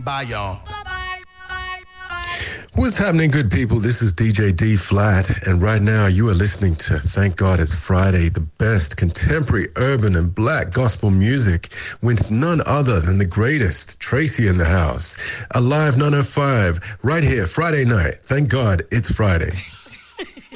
Bye, y'all. What's happening, good people? This is DJ D Flat, and right now you are listening to Thank God It's Friday, the best contemporary urban and black gospel music with none other than the greatest, Tracy in the house. Alive 905, right here, Friday night. Thank God it's Friday.